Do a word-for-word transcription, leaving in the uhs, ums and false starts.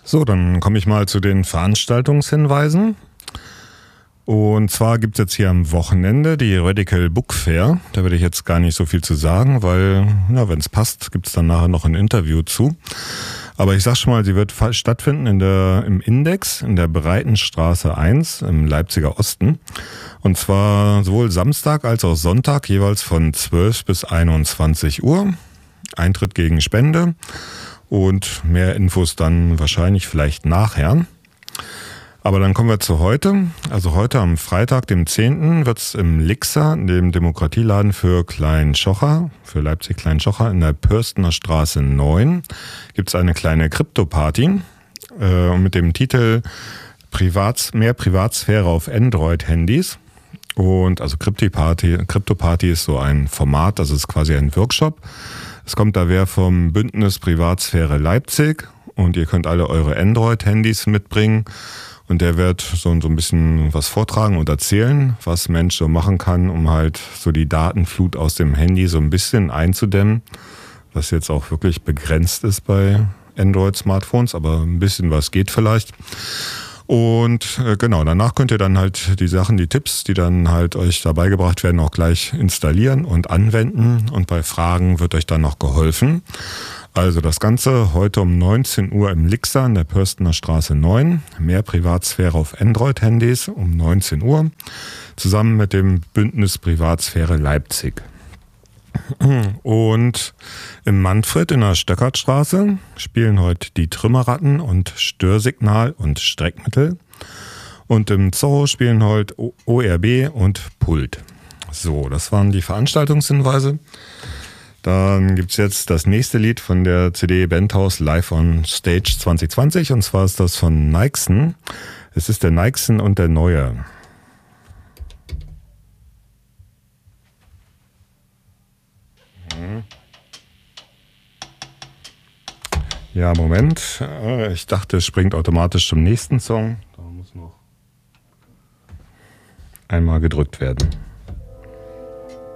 So, dann komme ich mal zu den Veranstaltungshinweisen. Und zwar gibt es jetzt hier am Wochenende die Radical Book Fair. Da werde ich jetzt gar nicht so viel zu sagen, weil, ja, wenn es passt, gibt es dann nachher noch ein Interview zu. Aber ich sag schon mal, sie wird stattfinden in der, im Index in der Breitenstraße eins im Leipziger Osten. Und zwar sowohl Samstag als auch Sonntag jeweils von zwölf bis einundzwanzig Uhr. Eintritt gegen Spende und mehr Infos dann wahrscheinlich vielleicht nachher. Aber dann kommen wir zu heute. Also heute am Freitag, dem zehnten wird es im Lixer, dem Demokratieladen für Klein-Schocher, für Leipzig-Klein-Schocher in der Pürstner Straße neun, gibt es eine kleine Krypto-Party äh, mit dem Titel Privats, mehr Privatsphäre auf Android-Handys. Und also Krypto-Party, Krypto-Party ist so ein Format, das ist quasi ein Workshop. Es kommt da wer vom Bündnis Privatsphäre Leipzig und ihr könnt alle eure Android-Handys mitbringen und der wird so, so ein bisschen was vortragen und erzählen, was Mensch so machen kann, um halt so die Datenflut aus dem Handy so ein bisschen einzudämmen, was jetzt auch wirklich begrenzt ist bei Android-Smartphones, aber ein bisschen was geht vielleicht. Und äh, genau, danach könnt ihr dann halt die Sachen, die Tipps, die dann halt euch dabei gebracht werden, auch gleich installieren und anwenden. Und bei Fragen wird euch dann noch geholfen. Also das Ganze heute um neunzehn Uhr im Lixer in der Pürstner Straße neun. Mehr Privatsphäre auf Android-Handys um neunzehn Uhr. Zusammen mit dem Bündnis Privatsphäre Leipzig. Und im Manfred in der Stöckertstraße spielen heute die Trümmerratten und Störsignal und Streckmittel. Und im Zoo spielen heute O R B und Pult. So, das waren die Veranstaltungshinweise. Dann gibt es jetzt das nächste Lied von der C D Bandhaus Live on Stage zwanzig zwanzig. Und zwar ist das von Nixon. Es ist der Nixon und der Neue. Ja, Moment. Ich dachte, es springt automatisch zum nächsten Song. Da muss noch einmal gedrückt werden.